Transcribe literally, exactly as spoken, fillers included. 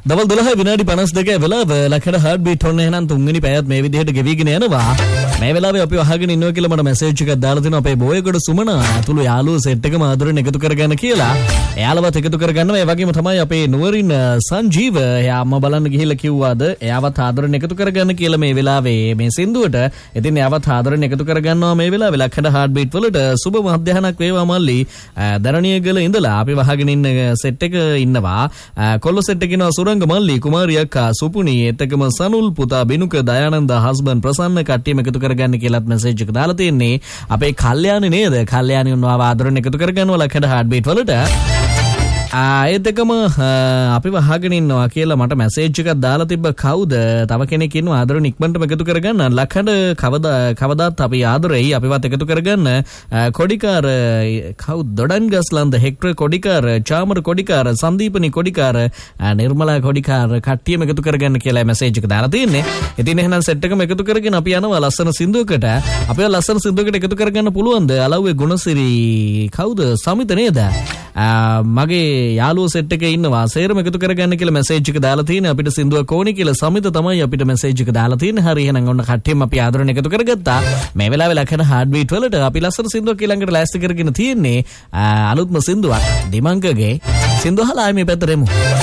දවල් දොළහ විනාඩි පනස් දෙක වෙලාව ලක්ෂණ හાર્ට් බීට් ඔන්න එහෙනම් තුන්වෙනි පැයත් මේ විදිහට ගෙවිගෙන යනවා. මේ වෙලාවේ අපි අහගෙන ඉන්නවා කියලා මට මැසේජ් එකක් දාලා තිනවා අපේ බෝයකට සුමන අතුළු යාළුවෝ සෙට් එකම ආදරෙන් එකතු කරගන්න කියලා. එයාලවත් එකතු කරගන්නවා. ඒ වගේම තමයි අපේ නුවරින් සංජීව එයා අම්මා බලන්න ගිහිල්ලා කිව්වාද එයාවත් ආදරෙන් එකතු කරගන්න කියලා මේ වෙලාවේ මේ සින්දුවට. ඉතින් එයාවත් ආදරෙන් එකතු කරගන්නවා මේ වෙලාවේ ලක්ෂණ හાર્ට් බීට් වලට. සුබ මධ්‍යහනක් වේවා මල්ලි. දරණියගල ඉඳලා අපි වහගෙන ඉන්න සෙට් එක ඉන්නවා. කොල්ල සෙට් එකේ ඉන්නවා සුරංග මල්ලි කුමාරිය අක්කා සුපුනි එතකම සනුල් පුතා බිනුක දයානන්ද හස්බන්ඩ් ප්‍රසන්න කට්ටියම එකතු කරගන්න කියලාත් මැසේජ් එක දාලා තියෙන්නේ. අපේ කල්යාණි නේද? කල්යාණි උන්ව ආදරෙන් එකතු කරගන්නවා ලක්ෂණ හાર્ට් බීට් වලට. ආයෙත් එකම අපි වහගෙන ඉන්නවා කියලා මට මැසේජ් එකක් දාලා තිබ්බ කවුද? තව කෙනෙක් ඉන්නවා ආදරෙන් ඉක්මනටම එකතු කරගන්න. ලක්ෂණ කවදා කවදාත් අපි ආදරෙයි අපිවත් එකතු කරගන්න. කොඩිකාර කවුද? දොඩන් ගස්ලන්ද හෙක්ටර් කොඩිකාර චාමර කොඩිකාර සංදීපනි කොඩිකාර නිර්මලා කොඩිකාර කට්ටියම එකතු කරගන්න කියලා මැසේජ් එක දාලා තියෙන්නේ. ඉතින් එහෙනම් සෙට් එකම එකතු කරගෙන අපි යනවා ලස්සන සින්දුවකට. අපේ ලස්සන සින්දුවකට එකතු කරගන්න පුළුවන්ද? අලව්වේ ගුණසිරි කවුද? සමිත නේද? මගේ යාළුවෝ සෙට් එකේ ඉන්නවා සේරම එකතු කරගන්න කියලා මැසේජ් එක දාලා තියෙනවා. අපිට සින්දුවක් ඕනි කියලා සමිත තමයි අපිට මැසේජ් එක දාලා තියෙන්නේ. හරි එහෙනම් ඔන්න කට්ටියම අපි ආදරෙන් එකතු කරගත්තා. මේ වෙලාවේ ලක්ෂණ හાર્ට් බීට් වලට අපි ලස්සන සින්දුවක් ඊළඟට ලෑස්ති කරගෙන තියෙන්නේ. අලුත්ම සින්දුවක් දිමංගගේ සින්දුව හලා මේ පැත්තට එමු.